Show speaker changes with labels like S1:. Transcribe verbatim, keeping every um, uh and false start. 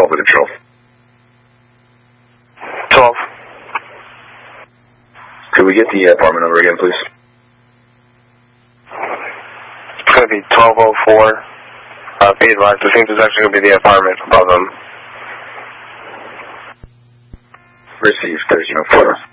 S1: twelve with control.
S2: twelve.
S1: Could we get the apartment number again, please?
S2: It's going to be twelve oh four. Uh, be advised, I think there's actually going to be the apartment above them.
S1: Received thirteen oh four.